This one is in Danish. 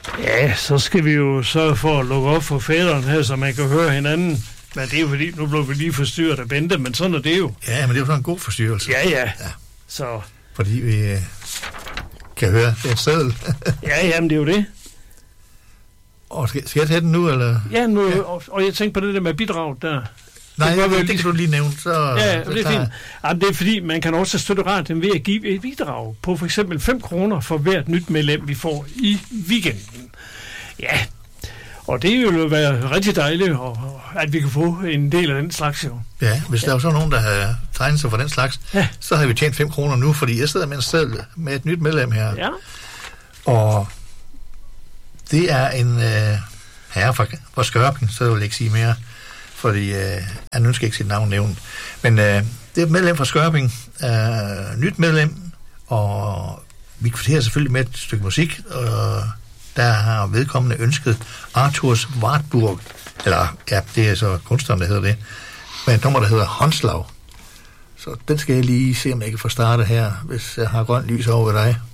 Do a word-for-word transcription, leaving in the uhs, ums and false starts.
Ja, så skal vi jo sørge for at lukke op for fædrene her, så man kan høre hinanden. Men det er jo fordi, nu blev vi lige forstyrret af Bente, men sådan er det jo. Ja, men det er jo sådan en god forstyrrelse. Ja, ja. ja. Så... Fordi vi øh, kan høre, det er en seddel. ja, jamen det er jo det. Og skal, skal jeg tage den nu, eller? Ja, nu, ja. Og, og jeg tænker på det der med bidrag der. Nej, det, det, det, det det kan du lige nævne. Så, ja, så det er fint. Jamen, det er fordi, man kan også støtte radioen ved at give et bidrag på for eksempel fem kroner for hvert nyt medlem, vi får i weekenden. Ja, og det vil jo være rigtig dejligt, og, at vi kan få en del af den slags jo. Ja, hvis ja. der er så nogen, der har tegnet sig for den slags, ja. så har vi tjent fem kroner nu, fordi jeg sidder med en seddel med et nyt medlem her. Ja. Og det er en øh, herre fra, fra Skørping, så vil jeg ikke sige mere, fordi øh, han ønsker ikke sit navn nævnt. Men øh, det er et medlem fra Skørping, øh, nyt medlem, og vi kvitterer selvfølgelig med et stykke musik, og der har vedkommende ønsket Arthurs Wartburg, eller ja, det er så kunstneren, der hedder det, med et nummer, der hedder Håndslag. Så den skal jeg lige se, om jeg kan få startet her, hvis jeg har grønt lys over ved dig.